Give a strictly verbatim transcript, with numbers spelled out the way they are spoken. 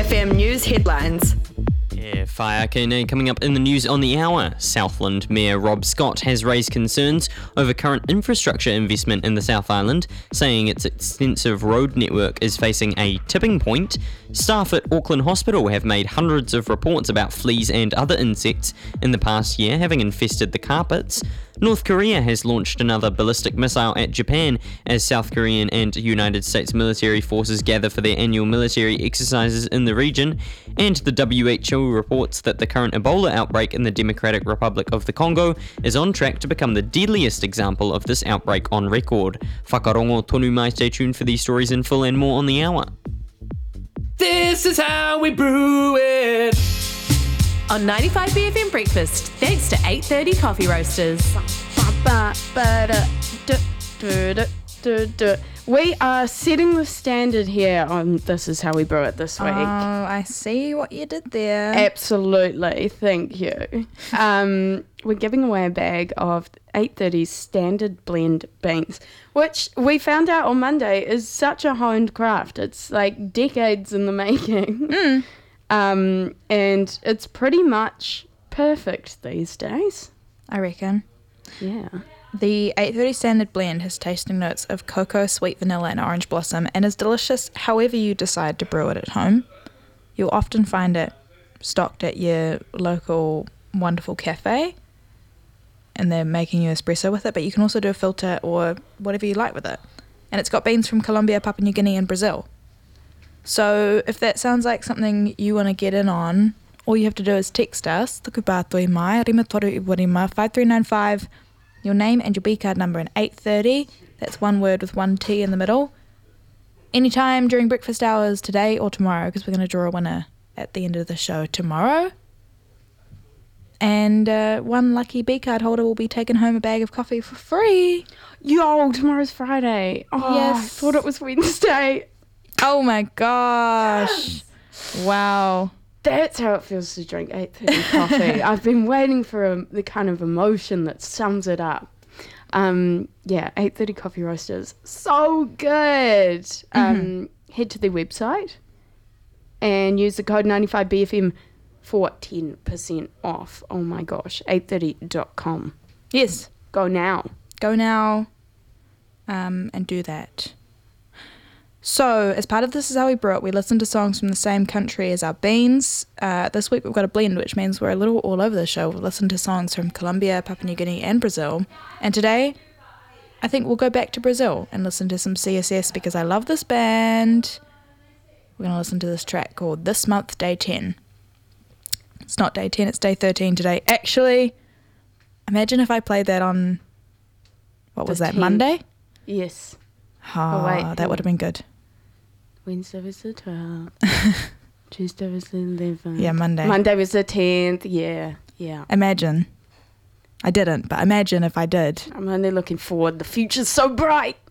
F M News headlines. Yeah, Whaiakene coming up in the news on the hour. Southland Mayor Rob Scott has raised concerns over current infrastructure investment in the South Island, saying its extensive road network is facing a tipping point. Staff at Auckland Hospital have made hundreds of reports about fleas and other insects in the past year having infested the carpets. North Korea has launched another ballistic missile at Japan as South Korean and United States military forces gather for their annual military exercises in the region. And the W H O reports that the current Ebola outbreak in the Democratic Republic of the Congo is on track to become the deadliest example of this outbreak on record. Whakarongo tonu mai, stay tuned for these stories in full and more on the hour. This is how we brew it. On ninety-five B F M Breakfast, thanks to eight thirty Coffee Roasters. We are setting the standard here on This Is How We Brew It this week. Oh, I see what you did there. Absolutely, thank you. Um, we're giving away a bag of eight thirty standard blend beans, which we found out on Monday is such a honed craft. It's like decades in the making. Mm. Um, and it's pretty much perfect these days. I reckon. Yeah. The eight thirty Standard Blend has tasting notes of cocoa, sweet vanilla and orange blossom and is delicious however you decide to brew it at home. You'll often find it stocked at your local wonderful cafe and they're making you espresso with it, but you can also do a filter or whatever you like with it. And it's got beans from Colombia, Papua New Guinea and Brazil. So if that sounds like something you want to get in on, all you have to do is text us, tuku pātoi mai, rima toru iwa rima, five three nine five, your name and your B card number in eight thirty. That's one word with one T in the middle. Anytime during breakfast hours today or tomorrow, because we're going to draw a winner at the end of the show tomorrow. And uh, one lucky B card holder will be taking home a bag of coffee for free. Yo, tomorrow's Friday. Oh, Yes. I thought it was Wednesday. Oh my gosh. Wow. That's how it feels to drink eight thirty coffee. I've been waiting for a, the kind of emotion that sums it up. Um, yeah, eight thirty Coffee Roasters. So good. Mm-hmm. Um, head to their website and use the code ninety-five B F M for ten percent off. Oh my gosh, eight thirty dot com. Yes. Go now. Go now um, and do that. So, as part of This Is How We Brew It, we listen to songs from the same country as our beans. Uh, this week we've got a blend, which means we're a little all over the show. We'll listen to songs from Colombia, Papua New Guinea and Brazil. And today, I think we'll go back to Brazil and listen to some C S S because I love this band. We're going to listen to this track called This Month, Day ten. It's not day ten, it's day thirteen today. Actually, imagine if I played that on, what was The that, tenth. Monday? Yes. Oh, Oh, wait. that would have been good. Wednesday was the twelfth. Tuesday was the eleventh. Yeah, Monday. Monday was the tenth. Yeah, yeah. Imagine. I didn't, but imagine if I did. I'm only looking forward. The future's so bright.